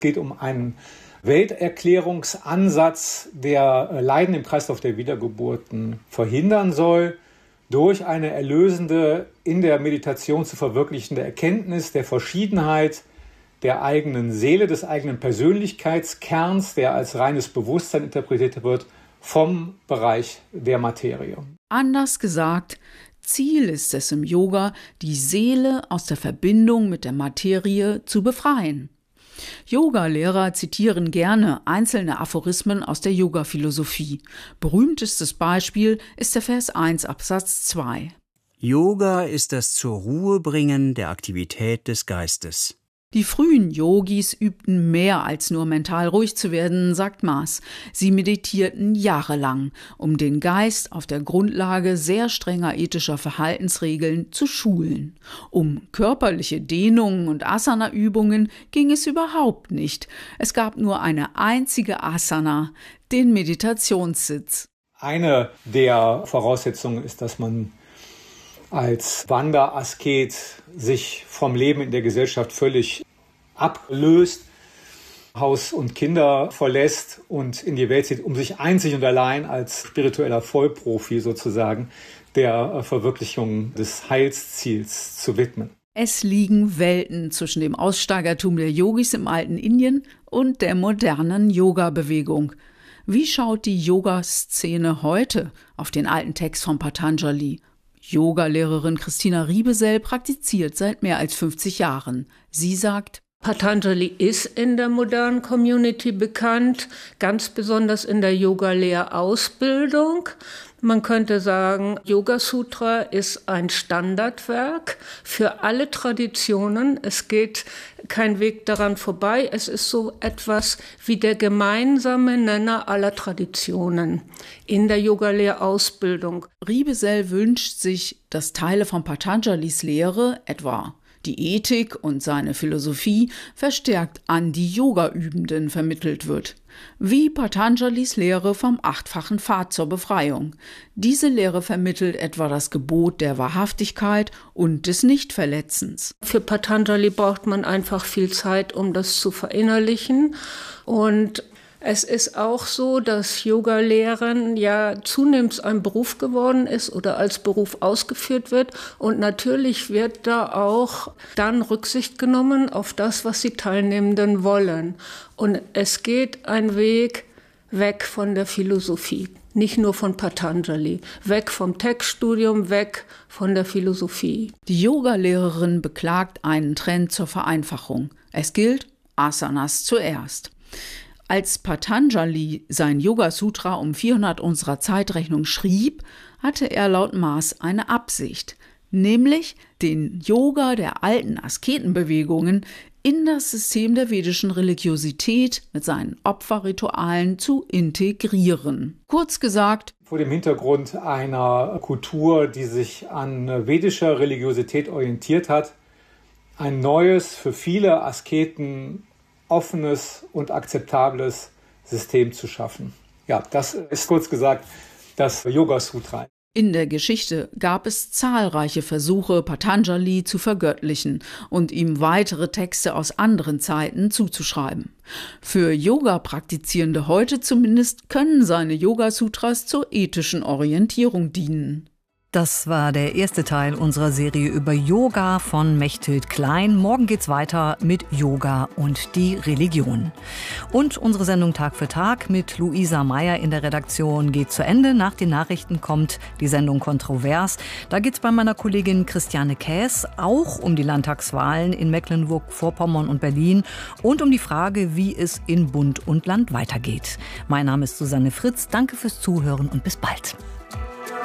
Es geht um einen Welterklärungsansatz, der Leiden im Kreislauf der Wiedergeburten verhindern soll, durch eine erlösende, in der Meditation zu verwirklichende Erkenntnis der Verschiedenheit der eigenen Seele, des eigenen Persönlichkeitskerns, der als reines Bewusstsein interpretiert wird, vom Bereich der Materie. Anders gesagt, Ziel ist es im Yoga, die Seele aus der Verbindung mit der Materie zu befreien. Yoga-Lehrer zitieren gerne einzelne Aphorismen aus der Yoga-Philosophie. Berühmtestes Beispiel ist der Vers 1 Absatz 2. Yoga ist das zur Ruhe bringen der Aktivität des Geistes. Die frühen Yogis übten mehr als nur mental ruhig zu werden, sagt Maas. Sie meditierten jahrelang, um den Geist auf der Grundlage sehr strenger ethischer Verhaltensregeln zu schulen. Um körperliche Dehnungen und Asana-Übungen ging es überhaupt nicht. Es gab nur eine einzige Asana, den Meditationssitz. Eine der Voraussetzungen ist, dass man als Wanderasket sich vom Leben in der Gesellschaft völlig ablöst, Haus und Kinder verlässt und in die Welt zieht, um sich einzig und allein als spiritueller Vollprofi sozusagen der Verwirklichung des Heilsziels zu widmen. Es liegen Welten zwischen dem Aussteigertum der Yogis im alten Indien und der modernen Yoga-Bewegung. Wie schaut die Yoga-Szene heute auf den alten Text von Patanjali? Yogalehrerin Christina Riebesell praktiziert seit mehr als 50 Jahren. Sie sagt: Patanjali ist in der modernen Community bekannt, ganz besonders in der Yoga-Lehrausbildung. Man könnte sagen, Yoga Sutra ist ein Standardwerk für alle Traditionen. Es geht kein Weg daran vorbei. Es ist so etwas wie der gemeinsame Nenner aller Traditionen in der Yoga-Lehrausbildung. Riebesell wünscht sich, dass Teile von Patanjalis Lehre, etwa die Ethik und seine Philosophie, verstärkt an die Yoga-Übenden vermittelt wird. Wie Patanjalis Lehre vom 8-fachen Pfad zur Befreiung. Diese Lehre vermittelt etwa das Gebot der Wahrhaftigkeit und des Nichtverletzens. Für Patanjali braucht man einfach viel Zeit, um das zu verinnerlichen. Und es ist auch so, dass Yoga-Lehren ja zunehmend ein Beruf geworden ist oder als Beruf ausgeführt wird. Und natürlich wird da auch dann Rücksicht genommen auf das, was die Teilnehmenden wollen. Und es geht ein Weg weg von der Philosophie, nicht nur von Patanjali, weg vom Textstudium, weg von der Philosophie. Die Yoga-Lehrerin beklagt einen Trend zur Vereinfachung. Es gilt Asanas zuerst. Als Patanjali sein Yoga-Sutra um 400 unserer Zeitrechnung schrieb, hatte er laut Maas eine Absicht, nämlich den Yoga der alten Asketenbewegungen in das System der vedischen Religiosität mit seinen Opferritualen zu integrieren. Kurz gesagt: Vor dem Hintergrund einer Kultur, die sich an vedischer Religiosität orientiert hat, ein neues, für viele Asketen offenes und akzeptables System zu schaffen. Ja, das ist kurz gesagt das Yoga Sutra. In der Geschichte gab es zahlreiche Versuche, Patanjali zu vergöttlichen und ihm weitere Texte aus anderen Zeiten zuzuschreiben. Für Yoga-Praktizierende heute zumindest können seine Yoga-Sutras zur ethischen Orientierung dienen. Das war der erste Teil unserer Serie über Yoga von Mechthild Klein. Morgen geht's weiter mit Yoga und die Religion. Und unsere Sendung Tag für Tag mit Luisa Meyer in der Redaktion geht zu Ende. Nach den Nachrichten kommt die Sendung Kontrovers. Da geht's bei meiner Kollegin Christiane Käs auch um die Landtagswahlen in Mecklenburg-Vorpommern und Berlin und um die Frage, wie es in Bund und Land weitergeht. Mein Name ist Susanne Fritz. Danke fürs Zuhören und bis bald.